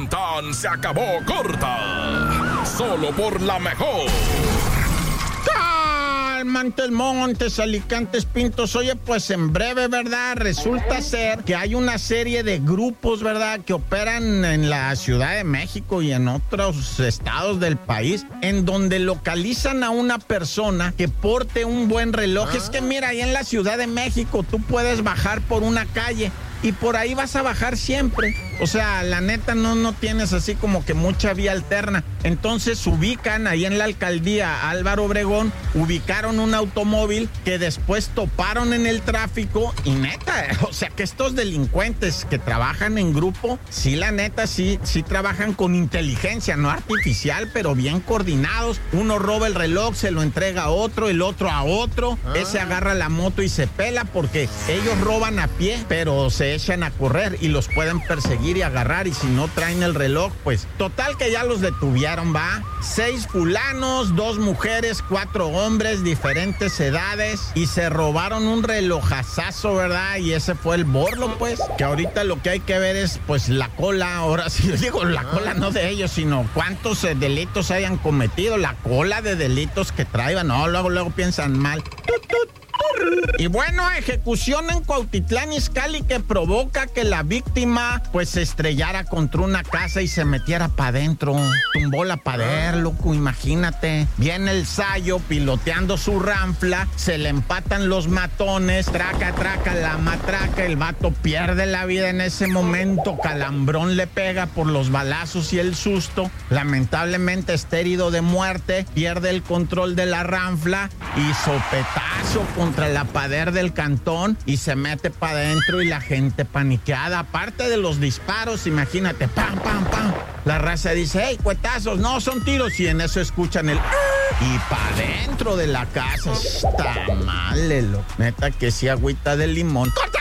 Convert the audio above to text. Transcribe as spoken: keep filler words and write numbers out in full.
tan tan se acabó corta. Solo por la mejor. Montes, Montes, Alicantes, Pintos. Oye, pues en breve, ¿verdad? Resulta ser que hay una serie de grupos, ¿verdad?, que operan en la Ciudad de México y en otros estados del país, en donde localizan a una persona que porte un buen reloj. Ah. Es que mira, ahí en la Ciudad de México tú puedes bajar por una calle y por ahí vas a bajar siempre. O sea, la neta no, no tienes así como que mucha vía alterna. Entonces ubican ahí en la alcaldía Álvaro Obregón, ubicaron un automóvil que después toparon en el tráfico y neta, o sea que estos delincuentes que trabajan en grupo, sí la neta, sí, sí trabajan con inteligencia, no artificial, pero bien coordinados. Uno roba el reloj, se lo entrega a otro, el otro a otro, ah. ese agarra la moto y se pela porque ellos roban a pie, pero se echan a correr y los pueden perseguir y agarrar, y si no traen el reloj, pues total que ya los detuvieron, va. Seis fulanos, dos mujeres, cuatro hombres, diferentes edades, y se robaron un relojazazo, ¿verdad? Y ese fue el borlo, pues, que ahorita lo que hay que ver es, pues, la cola. Ahora sí, digo, la cola no de ellos, sino cuántos eh, delitos hayan cometido, la cola de delitos que traigan. No, luego, luego piensan mal. Tut, tut. Y bueno, ejecución en Cuautitlán Izcalli que provoca que la víctima pues se estrellara contra una casa y se metiera para adentro. Tumbó la pared, loco, imagínate. Viene el Sayo piloteando su ranfla, se le empatan los matones, traca, traca, la matraca, el vato pierde la vida en ese momento, calambrón le pega por los balazos y el susto, lamentablemente está herido de muerte, pierde el control de la ranfla y sopetazo contra la pared del cantón y se mete para adentro y la gente paniqueada. Aparte de los disparos, imagínate, pam, pam, pam. La raza dice, hey, cuetazos, no, son tiros. Y en eso escuchan el... Y para adentro de la casa. Está mal, lo. Neta que sí, agüita de limón. ¡Corta!